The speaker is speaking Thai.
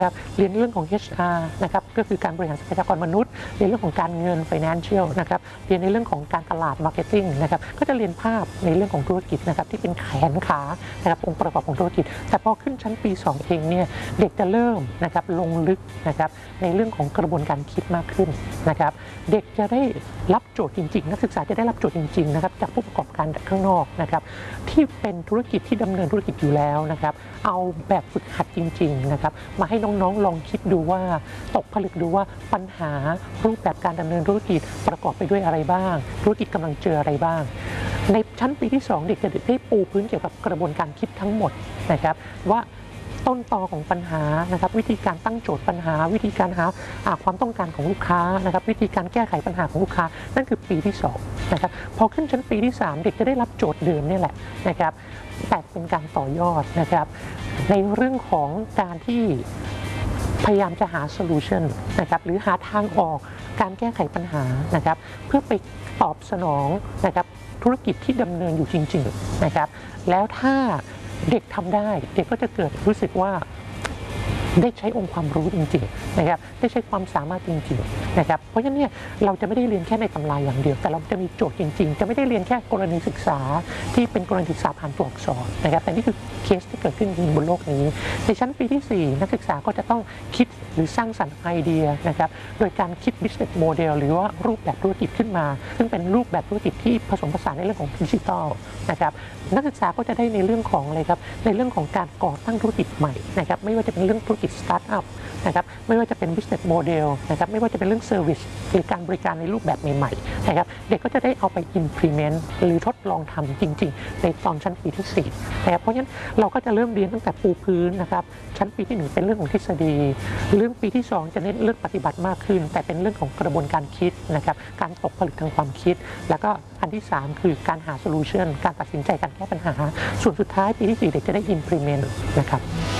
ครับเรียนเรื่องของ HR นะครับก็คือการบริหารทรัพยากรมนุษย์เรียนเรื่องของการเงิน Financial นะครับเรียนในเรื่องของการตลาด Marketing นะครับก็จะเรียนภาพในเรื่องของธุรกิจนะครับที่เป็นแขนขานะครับองค์ประกอบของธุรกิจแต่พอขึ้นชั้นปี2เองเนี่ยเด็กจะเริ่มนะครับลงลึกนะครับในเรื่องของกระบวนการคิดมากขึ้นนะครับเด็กจะได้รับโจทย์จริงๆนักศึกษาจะได้รับโจทย์จริงๆนะครับจากผู้ประกอบการข้างนอกนะครับที่เป็นธุรกิจที่ดำเนินธุรกิจอยู่แล้วนะครับเอาแบบฝึกหัดจริงๆนะครับมาให้น้องๆลองคิดดูว่าตกผลึกดูว่าปัญหารูปแบบการดำเนินธุรกิจประกอบไปด้วยอะไรบ้างธุรกิจกำลังเจออะไรบ้างในชั้นปีที่2เด็กจะได้ปูพื้นเกี่ยวกับกระบวนการคิดทั้งหมดนะครับว่าต้นตอของปัญหานะครับวิธีการตั้งโจทย์ปัญหาวิธีการหาความต้องการของลูกค้านะครับวิธีการแก้ไขปัญหาของลูกค้านั่นคือปีที่2นะครับพอขึ้นชั้นปีที่3เด็กจะได้รับโจทย์เดิมนี่แหละนะครับแต่เป็นการต่อยอดนะครับในเรื่องของการที่พยายามจะหาโซลูชันนะครับหรือหาทางออกการแก้ไขปัญหานะครับเพื่อไปตอบสนองนะครับธุรกิจที่ดำเนินอยู่จริงๆนะครับแล้วถ้าเด็กทำได้เด็กก็จะเกิดรู้สึกว่าได้ใช้องค์ความรู้จริงๆนะครับได้ใช้ความสามารถจริงๆนะครับเพราะฉะนั้นเนี่ยเราจะไม่ได้เรียนแค่ในตำราอย่างเดียวแต่เราจะมีโจทย์จริงๆจะไม่ได้เรียนแค่กรณีศึกษาที่เป็นกรณีศึกษาผ่านตัวอักษรนะครับแต่นี่คือเคสที่เกิดขึ้นจริงบนโลกนี้ในชั้นปีที่4นักศึกษาก็จะต้องคิดหรือสร้างสรรค์ไอเดียนะครับโดยการคิด business model หรือว่ารูปแบบธุรกิจขึ้นมาซึ่งเป็นรูปแบบธุรกิจที่ผสมผสานในเรื่องของดิจิทัลนะครับนักศึกษาก็จะได้ในเรื่องของอะไรครับในเรื่องของการก่อตั้งธุรกิจใหม่นะครับไม่ว่าจะเป็นเรื่องธุรกิจสตาร์ทอัพนะครับไม่ว่าจะเป็น business model นะครับไม่ว่าจะเป็นเรื่อง service หรือการบริการในรูปแบบใหม่ๆนะครับเด็กก็จะได้เอาไป implement หรือทดลองทำจริงๆในตอนชั้นปีที่4นะครับเพราะฉะนั้นเราก็จะเริ่มเรียนตั้งแต่ปูพื้นนะครับชั้นปีที่1เป็นเรื่องของทฤษฎีเรื่องปีที่2จะเน้นเรื่องปฏิบัติมากขึ้นแต่เป็นเรื่องของกระบวนการคิดนะครับการตกผลึกทางความคิดแล้วก็อันที่3คือการหา solution การตัดสินใจการแก้ปัญหาส่วนสุดท้ายปีที่4เด็กจะได้ implement นะครับ